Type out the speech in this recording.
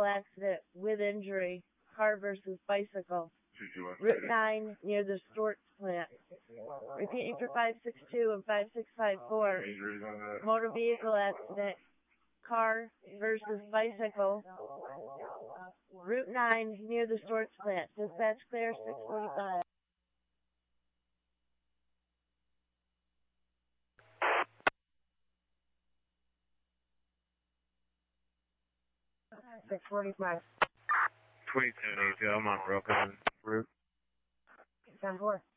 accident with injury. Car versus bicycle. 221. Route 9 near the Storts plant. Repeating for 562 and 5654. Injuries on that? Motor vehicle accident. Car versus bicycle. Route 9 near the Storts plant. Dispatch clear 645. $645. 2782, I'm on Broken route. 10-4.